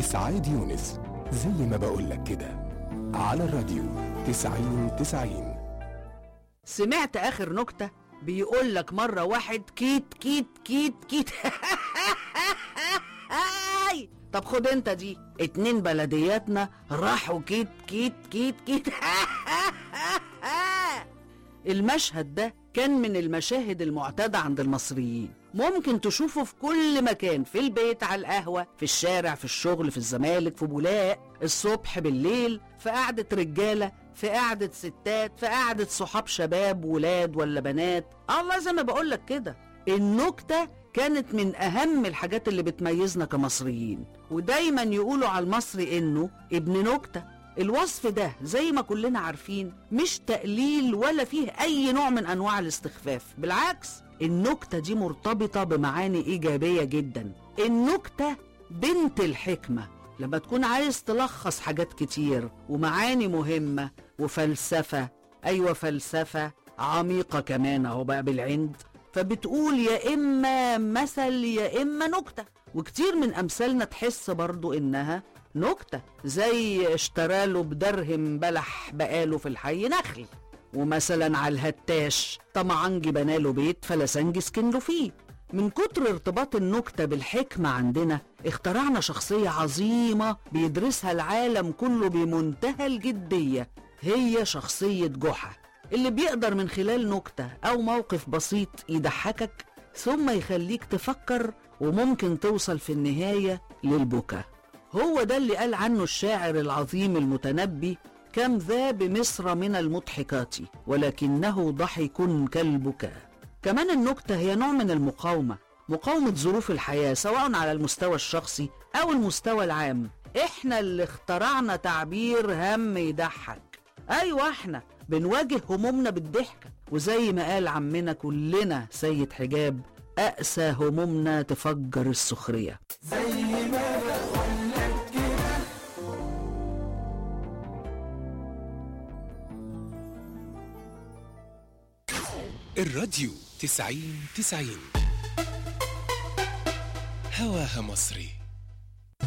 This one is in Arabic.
إسعاد يونس، زي ما بقولك كده، على الراديو 90-90. سمعت آخر نكتة؟ بيقولك مرة واحد كيت كيت كيت كيت طب خد انت دي، 2 بلدياتنا راحوا كيت كيت كيت كيت المشهد ده كان من المشاهد المعتادة عند المصريين، ممكن تشوفه في كل مكان، في البيت، على القهوة، في الشارع، في الشغل، في الزمالك، في بولاق، الصبح، بالليل، في قعدة رجالة، في قعدة ستات، في قعدة صحاب شباب ولاد ولا بنات. الله، زي ما بقولك كده، النكتة كانت من أهم الحاجات اللي بتميزنا كمصريين، ودايما يقولوا على المصري إنه ابن نكتة. الوصف ده زي ما كلنا عارفين مش تقليل ولا فيه أي نوع من أنواع الاستخفاف، بالعكس النكتة دي مرتبطة بمعاني إيجابية جدا. النكتة بنت الحكمة، لما تكون عايز تلخص حاجات كتير ومعاني مهمة وفلسفة، أيوة فلسفة عميقة كمان اهو بقى بالعند، فبتقول يا إما مثل يا إما نكتة. وكتير من أمثالنا تحس برضو إنها نكتة، زي اشتراله بدرهم بلح بقاله في الحي نخل، ومثلا على الهتاش طمعانجي بناله بيت فلسنجي سكنله فيه. من كتر ارتباط النكتة بالحكمة عندنا اخترعنا شخصية عظيمة بيدرسها العالم كله بمنتهى الجدية، هي شخصية جحا، اللي بيقدر من خلال نكتة أو موقف بسيط يضحكك ثم يخليك تفكر، وممكن توصل في النهاية للبكاء. هو ده اللي قال عنه الشاعر العظيم المتنبي: كم ذا بمصر من المضحكات ولكنه ضحك كالبكاء. كمان النكتة هي نوع من المقاومة، مقاومة ظروف الحياة سواء على المستوى الشخصي أو المستوى العام. احنا اللي اخترعنا تعبير هم يضحك، أيوة احنا بنواجه همومنا بالضحكة، وزي ما قال عمنا كلنا سيد حجاب: أقسى همومنا تفجر السخرية. زي ما بقولك كده. الراديو 90-90 هواها مصري.